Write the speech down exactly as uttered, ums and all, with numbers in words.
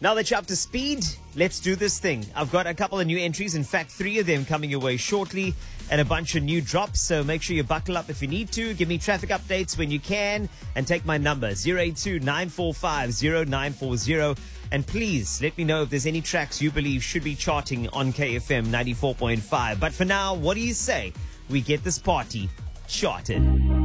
Now that you're up to speed, let's do this thing. I've got a couple of new entries. In fact, three of them coming your way shortly and a bunch of new drops. So make sure you buckle up if you need to. Give me traffic updates when you can and take my number zero eight two, nine four five, zero nine four zero. And please let me know if there's any tracks you believe should be charting on K F M ninety-four point five. But for now, what do you say we get this party charted?